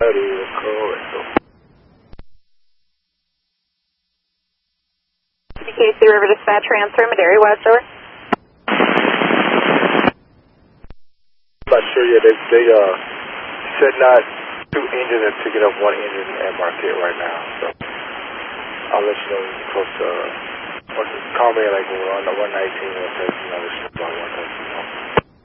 estadio, correcto. CKC River Dispatch, transfer, Madera West, over. I'm not sure yet. They said not 2 engines and picking up 1 engine at Marquette right now. So I'll let you know when you're close to. Call me like on the 119 and I'll let you know about 119.